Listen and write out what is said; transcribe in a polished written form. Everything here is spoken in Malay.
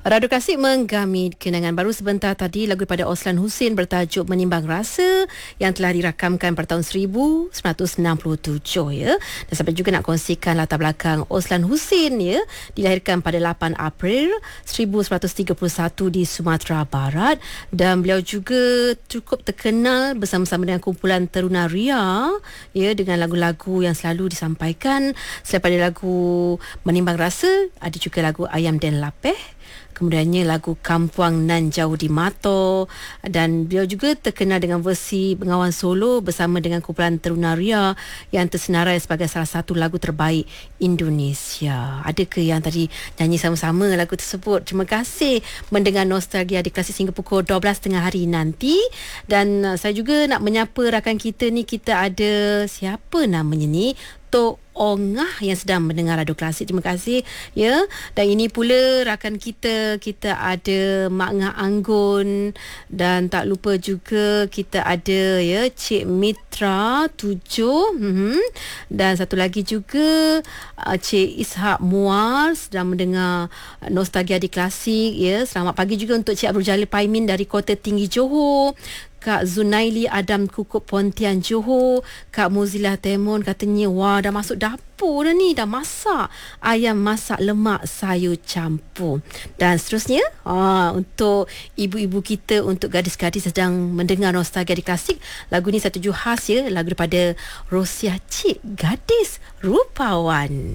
Radio Klasik menggami kenangan baru sebentar tadi lagu daripada Oslan Husin bertajuk Menimbang Rasa yang telah dirakamkan pada tahun 1967 ya. Dan sampai juga nak kongsikan latar belakang Oslan Husin ya, dilahirkan pada 8 April 1931 di Sumatera Barat dan beliau juga cukup terkenal bersama-sama dengan kumpulan Teruna Ria ya, dengan lagu-lagu yang selalu disampaikan. Selain pada lagu Menimbang Rasa, ada juga lagu Ayam dan Lapeh, kemudiannya lagu Kampuang Nan Jauh di Mato, dan beliau juga terkenal dengan versi Bengawan Solo bersama dengan kumpulan Teruna Ria yang tersenarai sebagai salah satu lagu terbaik Indonesia. Ada ke yang tadi nyanyi sama-sama lagu tersebut? Terima kasih mendengar Nostalgia di Klasik hingga pukul 12 tengah hari nanti. Dan saya juga nak menyapa rakan kita ni, kita ada siapa namanya ni? Tok Ongah yang sedang mendengar Radio Klasik. Terima kasih ya. Dan ini pula rakan kita ada Mak Ngah Anggun, dan tak lupa juga kita ada ya Cik Mitra 7, dan satu lagi juga Cik Ishak Muar sedang mendengar Nostalgia di Klasik ya. Selamat pagi juga untuk Cik Abdul Jalil Paimin dari Kota Tinggi Johor, Kak Zunaili Adam Kukup Pontian Johor, Kak Muzilah Temon katanya wah dah masuk dapur dah ni, dah masak ayam masak lemak sayur campur. Dan seterusnya untuk ibu-ibu kita, untuk gadis-gadis sedang mendengar Nostalgia di Klasik, lagu ni satu khas ya, lagu daripada Rosiah Cik Gadis Rupawan.